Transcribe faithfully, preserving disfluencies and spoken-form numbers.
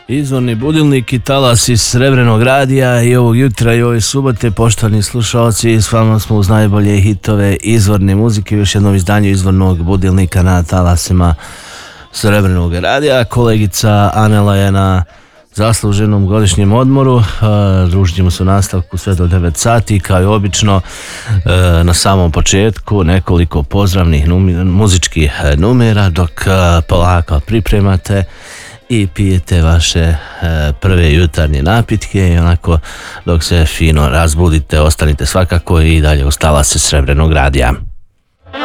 Izvorni budilnik i talas iz Srebrenog radija i ovog jutra i ove subote, poštovani slušalci, s vama smo uz najbolje hitove izvorne muzike u još jednom izdanju izvornog budilnika na talasima Srebrenog radija. Kolegica Anela je na zasluženom godišnjem odmoru, družit ćemo se u nastavku sve do devet sati, kao i obično. Na samom početku nekoliko pozdravnih numi, muzičkih numera dok polako pripremate i pijete vaše e, prve jutarnje napitke i onako dok se fino razbudite, ostanite svakako i dalje uz talase Srebrenog radija.